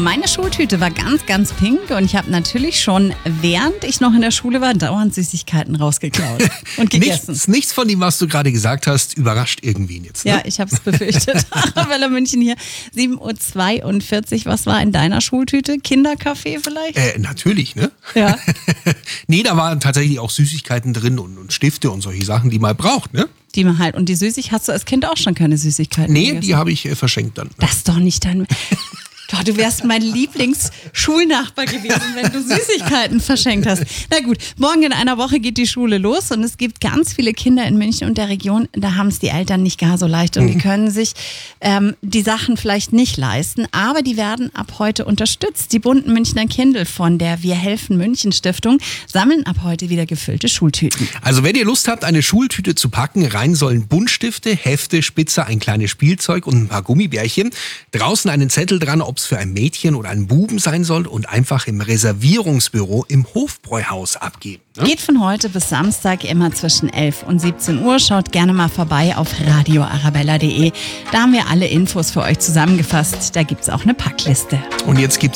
Meine Schultüte war ganz, ganz pink und ich habe natürlich schon, während ich noch in der Schule war, dauernd Süßigkeiten rausgeklaut und gegessen. Nichts von dem, was du gerade gesagt hast, überrascht irgendwen jetzt. Ne? Ja, ich habe es befürchtet. Arabella München hier, 7.42 Uhr. Was war in deiner Schultüte? Kinderkaffee vielleicht? Natürlich, ne? Ja. Nee, da waren tatsächlich auch Süßigkeiten drin und Stifte und solche Sachen, die man braucht, ne? Die man halt. Und die hast du als Kind auch schon keine Süßigkeiten gegessen? Die habe ich verschenkt dann. Ne? Das ist doch nicht dein... Doch, du wärst mein Lieblingsschulnachbar gewesen, wenn du Süßigkeiten verschenkt hast. Na gut, morgen in einer Woche geht die Schule los und es gibt ganz viele Kinder in München und der Region, da haben es die Eltern nicht gar so leicht und die können sich die Sachen vielleicht nicht leisten, aber die werden ab heute unterstützt. Die bunten Münchner Kindle von der Wir helfen München Stiftung sammeln ab heute wieder gefüllte Schultüten. Also wenn ihr Lust habt, eine Schultüte zu packen, rein sollen Buntstifte, Hefte, Spitzer, ein kleines Spielzeug und ein paar Gummibärchen. Draußen einen Zettel dran, ob es für ein Mädchen oder einen Buben sein soll und einfach im Reservierungsbüro im Hofbräuhaus abgeben. Ne? Geht von heute bis Samstag immer zwischen 11 und 17 Uhr. Schaut gerne mal vorbei auf radioarabella.de. Da haben wir alle Infos für euch zusammengefasst. Da gibt's auch eine Packliste. Und jetzt gibt's